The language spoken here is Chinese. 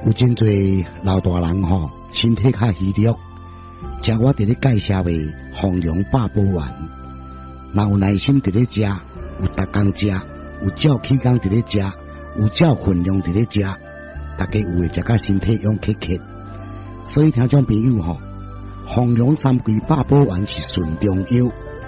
有真侪老大人吼，身体较虚弱，食我伫咧介绍的丰荣百宝丸，若有耐心伫咧食，有逐工食，有照起工伫咧食，有照分量伫咧食，大家有会食甲身体勇克克。所以听众朋友吼，丰荣三桂百宝丸是纯中药。